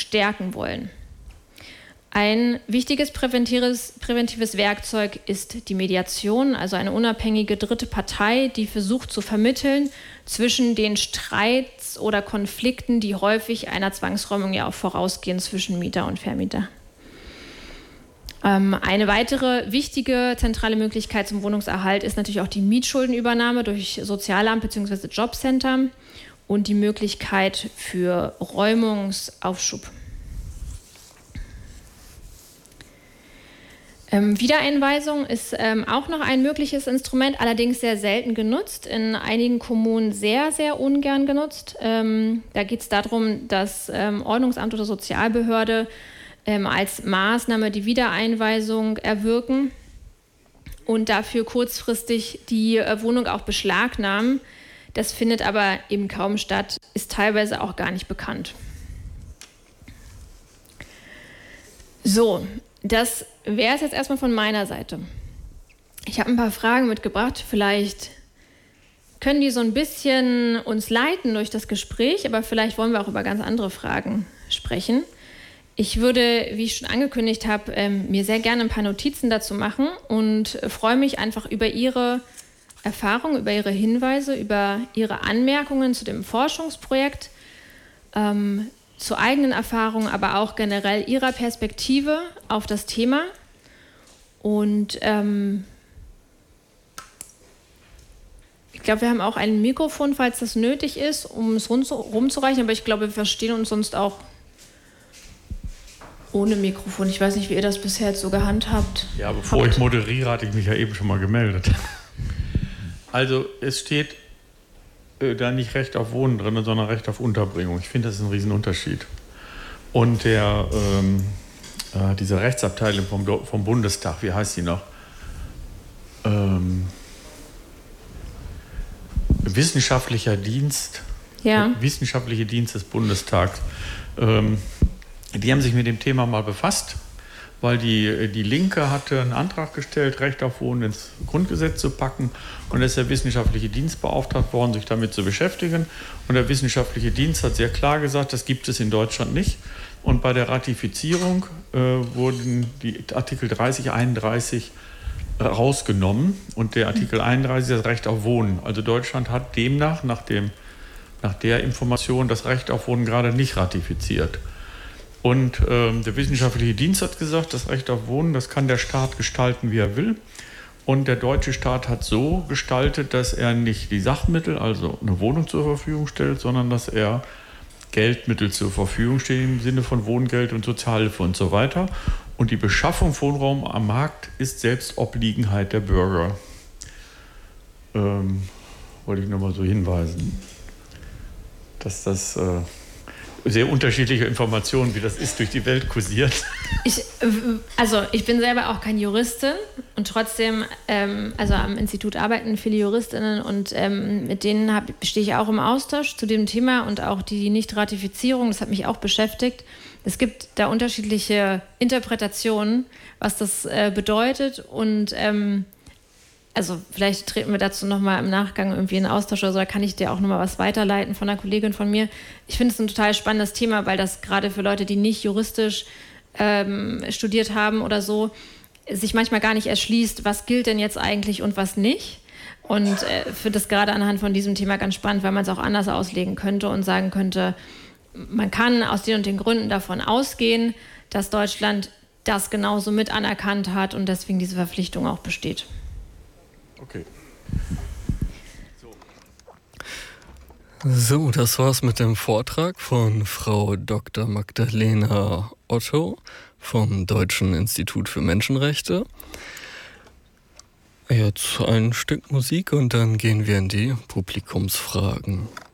stärken wollen. Ein wichtiges präventives Werkzeug ist die Mediation, also eine unabhängige dritte Partei, die versucht zu vermitteln zwischen den Streits oder Konflikten, die häufig einer Zwangsräumung ja auch vorausgehen zwischen Mieter und Vermieter. Eine weitere wichtige zentrale Möglichkeit zum Wohnungserhalt ist natürlich auch die Mietschuldenübernahme durch Sozialamt bzw. Jobcenter und die Möglichkeit für Räumungsaufschub. Wiedereinweisung ist auch noch ein mögliches Instrument, allerdings sehr selten genutzt, in einigen Kommunen sehr, sehr ungern genutzt. Da geht es darum, dass Ordnungsamt oder Sozialbehörde als Maßnahme die Wiedereinweisung erwirken und dafür kurzfristig die Wohnung auch beschlagnahmen. Das findet aber eben kaum statt, ist teilweise auch gar nicht bekannt. So, das wäre es jetzt erstmal von meiner Seite. Ich habe ein paar Fragen mitgebracht. Vielleicht können die so ein bisschen uns leiten durch das Gespräch, aber vielleicht wollen wir auch über ganz andere Fragen sprechen. Ich würde, wie ich schon angekündigt habe, mir sehr gerne ein paar Notizen dazu machen und freue mich einfach über Ihre Erfahrungen, über Ihre Hinweise, über Ihre Anmerkungen zu dem Forschungsprojekt, zu eigenen Erfahrungen, aber auch generell Ihrer Perspektive auf das Thema. Und ich glaube, wir haben auch ein Mikrofon, falls das nötig ist, um es rumzureichen. Aber ich glaube, wir verstehen uns sonst auch ohne Mikrofon. Ich weiß nicht, wie ihr das bisher jetzt so gehandhabt habt. Ja, bevor ich moderiere, hatte ich mich ja eben schon mal gemeldet. Also es steht da nicht Recht auf Wohnen drin, sondern Recht auf Unterbringung. Ich finde, das ist ein Riesenunterschied. Und diese Rechtsabteilung vom Bundestag, wie heißt die noch? Wissenschaftlicher Dienst. Ja. Wissenschaftliche Dienst des Bundestags. Die haben sich mit dem Thema mal befasst, weil die Linke hatte einen Antrag gestellt, Recht auf Wohnen ins Grundgesetz zu packen. Und da ist der wissenschaftliche Dienst beauftragt worden, sich damit zu beschäftigen. Und der wissenschaftliche Dienst hat sehr klar gesagt, das gibt es in Deutschland nicht. Und bei der Ratifizierung wurden die Artikel 30, 31 rausgenommen. Und der Artikel 31 ist das Recht auf Wohnen. Also Deutschland hat demnach, nach der Information, das Recht auf Wohnen gerade nicht ratifiziert. Und der wissenschaftliche Dienst hat gesagt, das Recht auf Wohnen, das kann der Staat gestalten, wie er will. Und der deutsche Staat hat so gestaltet, dass er nicht die Sachmittel, also eine Wohnung zur Verfügung stellt, sondern dass er Geldmittel zur Verfügung stellt im Sinne von Wohngeld und Sozialhilfe und so weiter. Und die Beschaffung von Wohnraum am Markt ist Selbstobliegenheit der Bürger. Wollte ich nochmal so hinweisen, dass das sehr unterschiedliche Informationen, wie das ist, durch die Welt kursiert. Ich bin selber auch keine Juristin und trotzdem, am Institut arbeiten viele Juristinnen und mit denen stehe ich auch im Austausch zu dem Thema und auch die Nichtratifizierung, das hat mich auch beschäftigt. Es gibt da unterschiedliche Interpretationen, was das bedeutet und vielleicht treten wir dazu nochmal im Nachgang irgendwie in Austausch oder so, da kann ich dir auch nochmal was weiterleiten von einer Kollegin von mir. Ich finde es ein total spannendes Thema, weil das gerade für Leute, die nicht juristisch studiert haben oder so, sich manchmal gar nicht erschließt, was gilt denn jetzt eigentlich und was nicht. Und finde das gerade anhand von diesem Thema ganz spannend, weil man es auch anders auslegen könnte und sagen könnte, man kann aus den und den Gründen davon ausgehen, dass Deutschland das genauso mit anerkannt hat und deswegen diese Verpflichtung auch besteht. Okay. So, das war's mit dem Vortrag von Frau Dr. Magdalena Otto vom Deutschen Institut für Menschenrechte. Jetzt ein Stück Musik und dann gehen wir in die Publikumsfragen.